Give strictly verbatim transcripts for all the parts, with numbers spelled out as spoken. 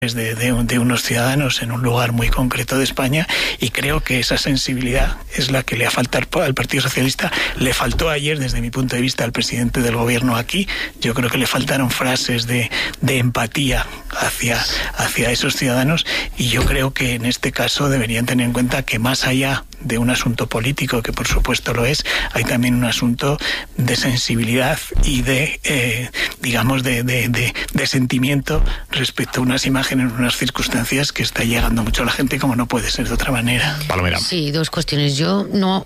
De, de, de unos ciudadanos en un lugar muy concreto de España, y creo que esa sensibilidad es la que le ha faltado al Partido Socialista. Le faltó ayer, desde mi punto de vista, al presidente del gobierno aquí. Yo creo que le faltaron frases de, de empatía hacia, hacia esos ciudadanos, y yo creo que en este caso deberían tener en cuenta que más allá de un asunto político, que por supuesto lo es, hay también un asunto de sensibilidad y de, eh, digamos, de, de, de, de sentimiento respecto a unas imágenes en unas circunstancias que está llegando mucho a la gente, como no puede ser de otra manera. Palomera. Sí, dos cuestiones. Yo no,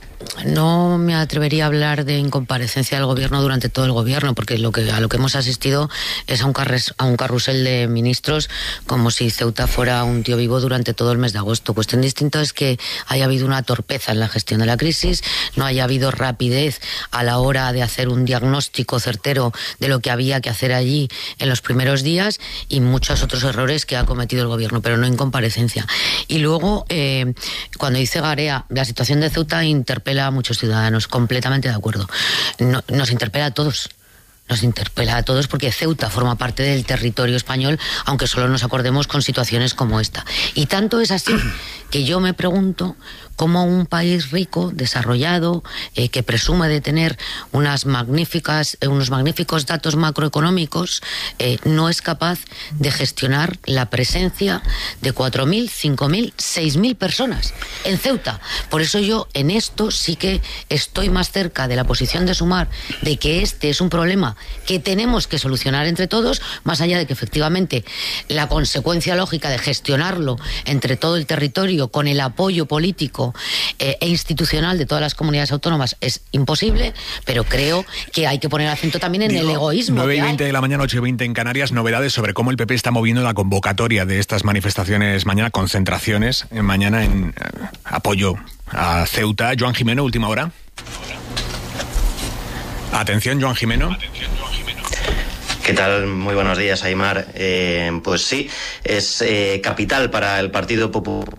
no me atrevería a hablar de incomparecencia del gobierno durante todo el gobierno, porque lo que, a lo que hemos asistido es a un, carres, a un carrusel de ministros como si Ceuta fuera un tío vivo durante todo el mes de agosto. Cuestión distinta es que haya habido una torpeza en la gestión de la crisis, no haya habido rapidez a la hora de hacer un diagnóstico certero de lo que había que hacer allí en los primeros días, y muchos otros errores que ha cometido el gobierno, pero no incomparecencia. Y luego, eh, cuando dice Garea, la situación de Ceuta interpela a muchos ciudadanos, completamente de acuerdo. No, nos interpela a todos. Nos interpela a todos porque Ceuta forma parte del territorio español, aunque solo nos acordemos con situaciones como esta. Y tanto es así que yo me pregunto cómo un país rico, desarrollado, eh, que presume de tener unas magníficas, eh, unos magníficos datos macroeconómicos, eh, no es capaz de gestionar la presencia de cuatro mil, cinco mil, seis mil personas en Ceuta. Por eso yo en esto sí que estoy más cerca de la posición de Sumar, de que este es un problema que tenemos que solucionar entre todos, más allá de que efectivamente la consecuencia lógica de gestionarlo entre todo el territorio con el apoyo político eh, e institucional de todas las comunidades autónomas es imposible, pero creo que hay que poner acento también en Digo, el egoísmo. nueve y veinte de la mañana, ocho y veinte en Canarias, novedades sobre cómo el P P está moviendo la convocatoria de estas manifestaciones mañana, concentraciones en mañana en eh, apoyo a Ceuta. Joan Jimeno, última hora. Atención, Joan Jimeno. ¿Qué tal? Muy buenos días, Aimar. Eh, pues sí, es eh, capital para el Partido Popular.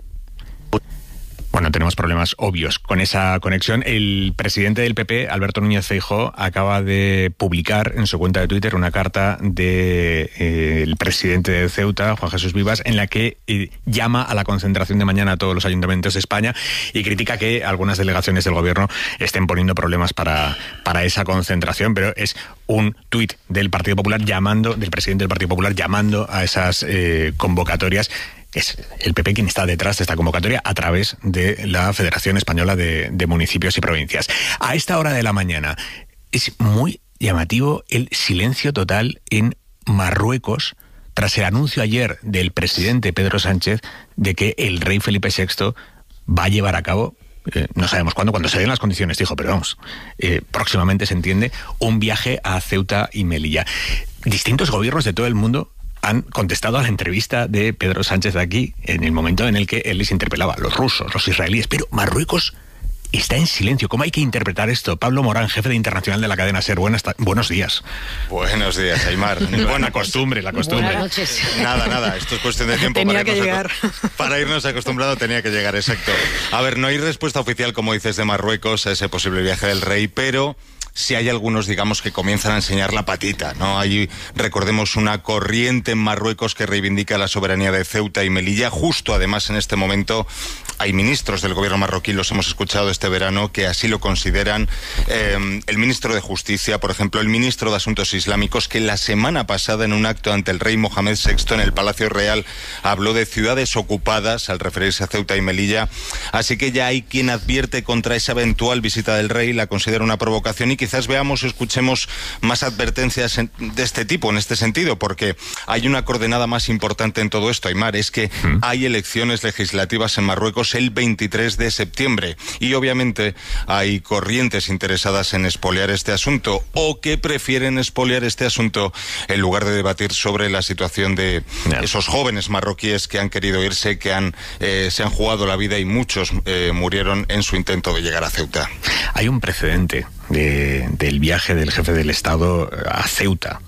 Bueno, tenemos problemas obvios con esa conexión. El presidente del P P, Alberto Núñez Feijóo, acaba de publicar en su cuenta de Twitter una carta del de, eh, presidente de Ceuta, Juan Jesús Vivas, en la que eh, llama a la concentración de mañana a todos los ayuntamientos de España y critica que algunas delegaciones del gobierno estén poniendo problemas para, para esa concentración, pero es un tuit del Partido Popular llamando, del presidente del Partido Popular llamando a esas eh, convocatorias. Es el P P quien está detrás de esta convocatoria a través de la Federación Española de, de Municipios y Provincias. A esta hora de la mañana es muy llamativo el silencio total en Marruecos tras el anuncio ayer del presidente Pedro Sánchez de que el rey Felipe sexto va a llevar a cabo, eh, no sabemos cuándo, cuando se den las condiciones, dijo, pero vamos, eh, próximamente se entiende, un viaje a Ceuta y Melilla. Distintos gobiernos de todo el mundo han contestado a la entrevista de Pedro Sánchez aquí en el momento en el que él les interpelaba, los rusos, los israelíes, pero Marruecos está en silencio. ¿Cómo hay que interpretar esto? Pablo Morán, jefe de internacional de la cadena SER. Buenas, buenos días. Buenos días, Aimar. Buena costumbre, la costumbre. Buenas noches. Nada, nada, esto es cuestión de tiempo. Tenía para que llegar. A, para irnos acostumbrado tenía que llegar, exacto. A ver, no hay respuesta oficial, como dices, de Marruecos a ese posible viaje del rey, pero sí hay algunos, digamos, que comienzan a enseñar la patita, ¿no? Hay, recordemos, una corriente en Marruecos que reivindica la soberanía de Ceuta y Melilla. Justo, además, en este momento hay ministros del gobierno marroquí, los hemos escuchado este verano, que así lo consideran. Eh, el ministro de Justicia, por ejemplo, el ministro de Asuntos Islámicos, que la semana pasada, en un acto ante el rey Mohamed sexto en el Palacio Real, habló de ciudades ocupadas al referirse a Ceuta y Melilla. Así que ya hay quien advierte contra esa eventual visita del rey, la considera una provocación, y quizás veamos o escuchemos más advertencias en, de este tipo, en este sentido, porque hay una coordenada más importante en todo esto, Aimar, es que ¿Mm? hay elecciones legislativas en Marruecos el veintitrés de septiembre y obviamente hay corrientes interesadas en expoliar este asunto o que prefieren expoliar este asunto en lugar de debatir sobre la situación de yeah. esos jóvenes marroquíes que han querido irse, que han eh, se han jugado la vida y muchos eh, murieron en su intento de llegar a Ceuta. Hay un precedente de, del viaje del jefe del Estado a Ceuta.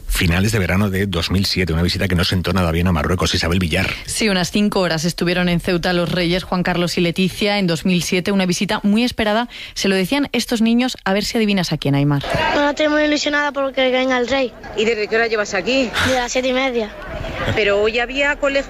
finales de verano de dos mil siete, una visita que no sentó nada bien a Marruecos. Isabel Villar. Sí, unas cinco horas estuvieron en Ceuta los reyes Juan Carlos y Leticia en dos mil siete, una visita muy esperada. Se lo decían estos niños, a ver si adivinas a quién, Aimar. Bueno, estoy muy ilusionada porque venga el rey. ¿Y desde qué hora llevas aquí? De las siete y media. Pero hoy había colegio